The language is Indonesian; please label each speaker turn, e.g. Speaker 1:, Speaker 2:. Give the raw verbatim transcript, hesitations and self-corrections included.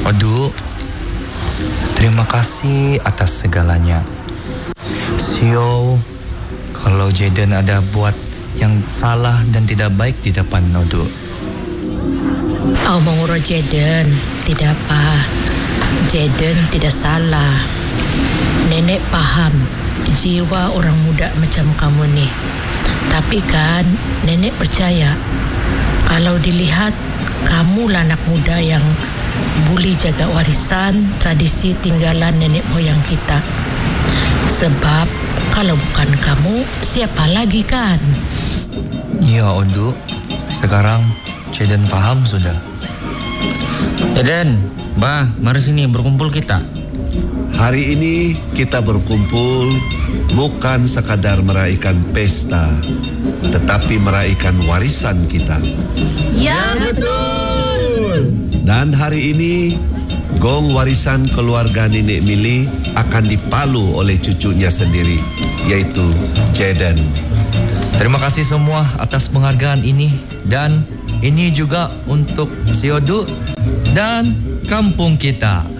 Speaker 1: Odu, terima kasih atas segalanya. Sio, kalau Jaden ada buat yang salah dan tidak baik di depan Odu.
Speaker 2: Oh, mengurus Jaden, tidak apa. Jaden tidak salah. Nenek paham jiwa orang muda macam kamu nih. Tapi kan nenek percaya kalau dilihat kamulah anak muda yang boleh jaga warisan tradisi tinggalan nenek moyang kita. Sebab kalau bukan kamu, siapa lagi kan?
Speaker 1: Iya, Odu. Sekarang Jaden paham sudah.
Speaker 3: Jaden, Bah, mari sini berkumpul kita.
Speaker 4: Hari ini kita berkumpul bukan sekadar meraihkan pesta, tetapi meraihkan warisan kita.
Speaker 5: Ya, betul.
Speaker 4: Dan hari ini gong warisan keluarga Nenek Mili akan dipalu oleh cucunya sendiri, yaitu Jaden.
Speaker 1: Terima kasih semua atas penghargaan ini. Dan ini juga untuk si Odu dan kampung kita.